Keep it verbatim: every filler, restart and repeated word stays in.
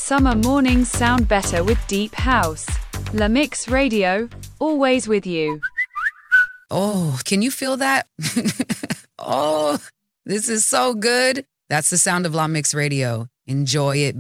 summer mornings sound better with deep house. La Mix Radio, always with you. Oh, can you feel that? Oh, this is so good. That's the sound of La Mix Radio. Enjoy it.